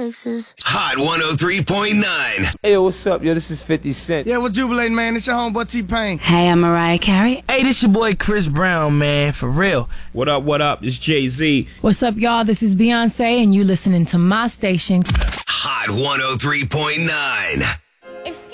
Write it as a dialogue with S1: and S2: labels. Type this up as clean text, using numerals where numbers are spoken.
S1: Texas.
S2: Hot 103.9.
S3: Hey, yo, what's up, yo? This is 50 Cent.
S4: Yeah, we're jubilating, man. It's your homeboy T-Pain.
S5: Hey, I'm Mariah Carey.
S6: Hey, this your boy Chris Brown, man, for real.
S7: What up, what up? This Jay-Z.
S8: What's up, y'all? This is Beyonce, and you listening to my station.
S2: Hot 103.9.